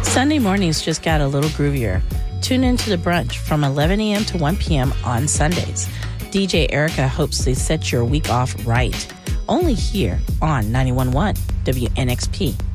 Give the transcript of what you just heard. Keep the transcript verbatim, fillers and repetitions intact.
Sunday mornings just got a little groovier. Tune into The Brunch from eleven a.m. to one p.m. on Sundays. D J Erica hopes to set your week off right. Only here on ninety-one point one W N X P.